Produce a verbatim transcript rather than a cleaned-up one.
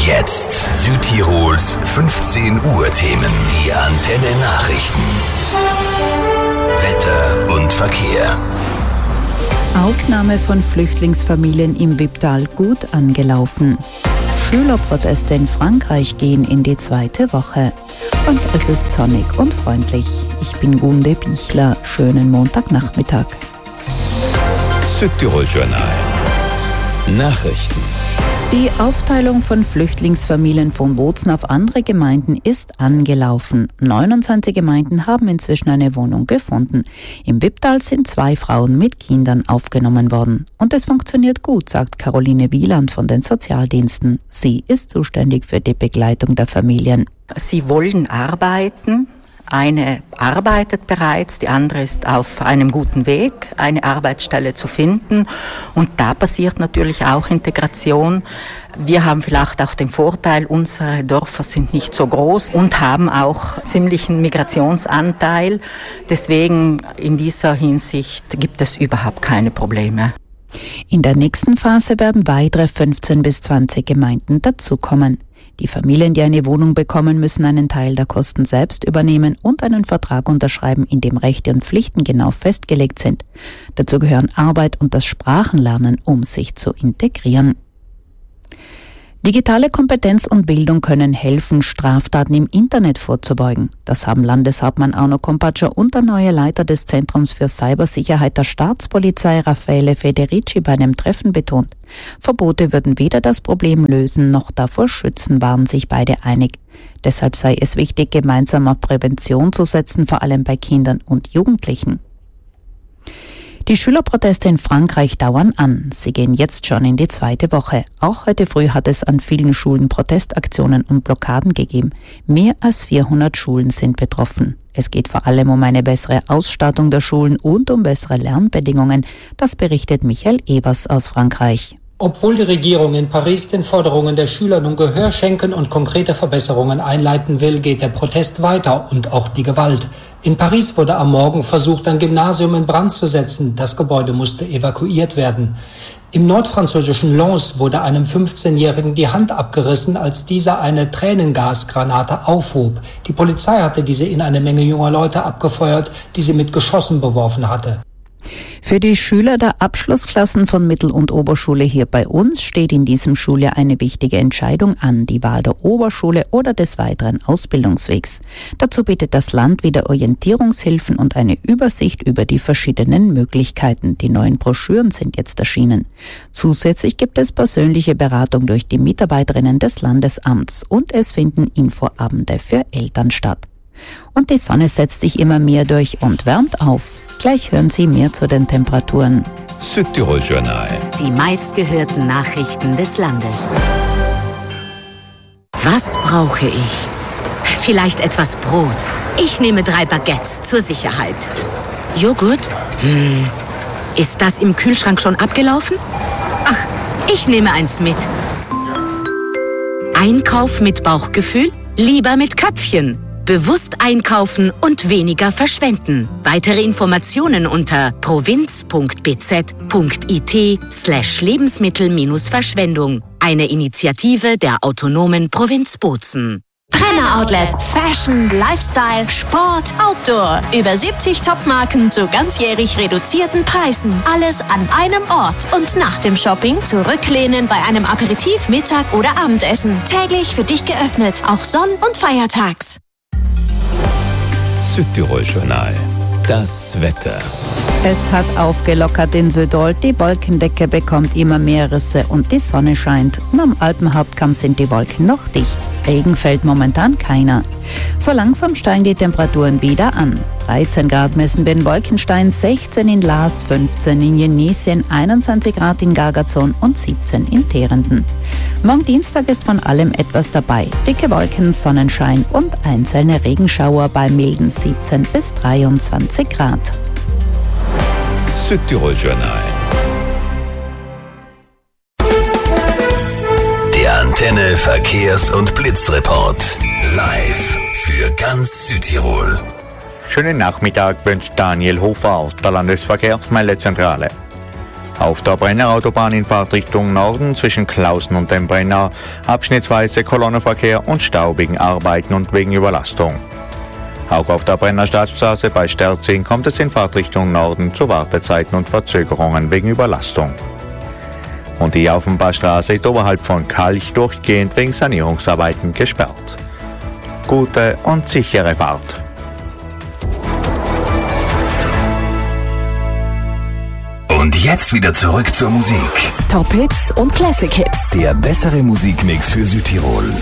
Jetzt Südtirols fünfzehn Uhr Themen. Die Antenne Nachrichten. Wetter und Verkehr. Aufnahme von Flüchtlingsfamilien im Wipptal gut angelaufen. Schülerproteste in Frankreich gehen in die zweite Woche. Und es ist sonnig und freundlich. Ich bin Gunde Bichler. Schönen Montagnachmittag. Südtirol Journal. Nachrichten. Die Aufteilung von Flüchtlingsfamilien von Bozen auf andere Gemeinden ist angelaufen. neunundzwanzig Gemeinden haben inzwischen eine Wohnung gefunden. Im Wipptal sind zwei Frauen mit Kindern aufgenommen worden. Und es funktioniert gut, sagt Caroline Wieland von den Sozialdiensten. Sie ist zuständig für die Begleitung der Familien. Sie wollen arbeiten. Eine arbeitet bereits, die andere ist auf einem guten Weg, eine Arbeitsstelle zu finden. Und da passiert natürlich auch Integration. Wir haben vielleicht auch den Vorteil, unsere Dörfer sind nicht so groß und haben auch ziemlichen Migrationsanteil. Deswegen in dieser Hinsicht gibt es überhaupt keine Probleme. In der nächsten Phase werden weitere fünfzehn bis zwanzig Gemeinden dazukommen. Die Familien, die eine Wohnung bekommen, müssen einen Teil der Kosten selbst übernehmen und einen Vertrag unterschreiben, in dem Rechte und Pflichten genau festgelegt sind. Dazu gehören Arbeit und das Sprachenlernen, um sich zu integrieren. Digitale Kompetenz und Bildung können helfen, Straftaten im Internet vorzubeugen. Das haben Landeshauptmann Arno Kompatscher und der neue Leiter des Zentrums für Cybersicherheit der Staatspolizei Raffaele Federici bei einem Treffen betont. Verbote würden weder das Problem lösen noch davor schützen, waren sich beide einig. Deshalb sei es wichtig, gemeinsam auf Prävention zu setzen, vor allem bei Kindern und Jugendlichen. Die Schülerproteste in Frankreich dauern an. Sie gehen jetzt schon in die zweite Woche. Auch heute früh hat es an vielen Schulen Protestaktionen und Blockaden gegeben. Mehr als vierhundert Schulen sind betroffen. Es geht vor allem um eine bessere Ausstattung der Schulen und um bessere Lernbedingungen. Das berichtet Michael Evers aus Frankreich. Obwohl die Regierung in Paris den Forderungen der Schüler nun Gehör schenken und konkrete Verbesserungen einleiten will, geht der Protest weiter und auch die Gewalt. In Paris wurde am Morgen versucht, ein Gymnasium in Brand zu setzen. Das Gebäude musste evakuiert werden. Im nordfranzösischen Lens wurde einem fünfzehnjährigen die Hand abgerissen, als dieser eine Tränengasgranate aufhob. Die Polizei hatte diese in eine Menge junger Leute abgefeuert, die sie mit Geschossen beworfen hatte. Für die Schüler der Abschlussklassen von Mittel- und Oberschule hier bei uns steht in diesem Schuljahr eine wichtige Entscheidung an, die Wahl der Oberschule oder des weiteren Ausbildungswegs. Dazu bietet das Land wieder Orientierungshilfen und eine Übersicht über die verschiedenen Möglichkeiten. Die neuen Broschüren sind jetzt erschienen. Zusätzlich gibt es persönliche Beratung durch die Mitarbeiterinnen des Landesamts und es finden Infoabende für Eltern statt. Und die Sonne setzt sich immer mehr durch und wärmt auf. Gleich hören Sie mehr zu den Temperaturen. Südtirol Journal. Die meistgehörten Nachrichten des Landes. Was brauche ich? Vielleicht etwas Brot. Ich nehme drei Baguettes zur Sicherheit. Joghurt? Hm. Ist das im Kühlschrank schon abgelaufen? Ach, ich nehme eins mit. Einkauf mit Bauchgefühl? Lieber mit Köpfchen. Bewusst einkaufen und weniger verschwenden. Weitere Informationen unter provinz.bz.it slash Lebensmittel-Verschwendung. Eine Initiative der autonomen Provinz Bozen. Brenner Outlet. Fashion, Lifestyle, Sport, Outdoor. Über siebzig Topmarken zu ganzjährig reduzierten Preisen. Alles an einem Ort. Und nach dem Shopping zurücklehnen bei einem Aperitif, Mittag oder Abendessen. Täglich für dich geöffnet, auch sonn- und feiertags. Südtirol Journal. Das Wetter. Es hat aufgelockert in Südtirol. Die Wolkendecke bekommt immer mehr Risse und die Sonne scheint. Und am Alpenhauptkamm sind die Wolken noch dicht. Regen fällt momentan keiner. So langsam steigen die Temperaturen wieder an. dreizehn Grad messen wir in Wolkenstein, sechzehn in Laas, fünfzehn in Jenisien, einundzwanzig Grad in Gargazon und siebzehn in Terenden. Morgen Dienstag ist von allem etwas dabei. Dicke Wolken, Sonnenschein und einzelne Regenschauer bei milden siebzehn bis dreiundzwanzig Grad. Südtirol Journal. Der Antenne Verkehrs- und Blitzreport. Live für ganz Südtirol. Schönen Nachmittag wünscht Daniel Hofer aus der Landesverkehrsmeldezentrale. Auf der Brennerautobahn in Fahrtrichtung Norden zwischen Klausen und dem Brenner abschnittsweise Kolonnenverkehr und Stau wegen Arbeiten und wegen Überlastung. Auch auf der Brenner Staatsstraße bei Sterzing kommt es in Fahrtrichtung Norden zu Wartezeiten und Verzögerungen wegen Überlastung. Und die Aufenbarstraße ist oberhalb von Kalch durchgehend wegen Sanierungsarbeiten gesperrt. Gute und sichere Fahrt. Und jetzt wieder zurück zur Musik. Top Hits und Classic Hits. Der bessere Musikmix für Südtirol.